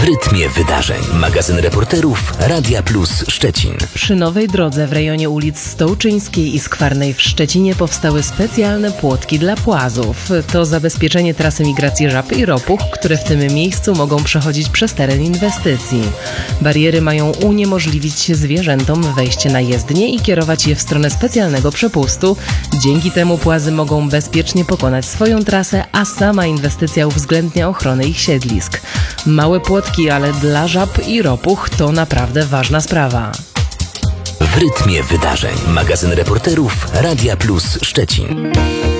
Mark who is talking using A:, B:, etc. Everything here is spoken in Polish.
A: rytmie wydarzeń. Magazyn reporterów Radia Plus Szczecin.
B: Przy nowej drodze w rejonie ulic Stołczyńskiej i Skwarnej w Szczecinie powstały specjalne płotki dla płazów. To zabezpieczenie trasy migracji żab i ropuch, które w tym miejscu mogą przechodzić przez teren inwestycji. Bariery mają uniemożliwić zwierzętom wejście na jezdnię i kierować je w stronę specjalnego przepustu. Dzięki temu płazy mogą bezpiecznie pokonać swoją trasę, a sama inwestycja uwzględnia ochronę ich siedlisk. Małe płotki, ale dla żab i ropuch to naprawdę ważna sprawa.
A: W rytmie wydarzeń. Magazyn reporterów Radia Plus Szczecin.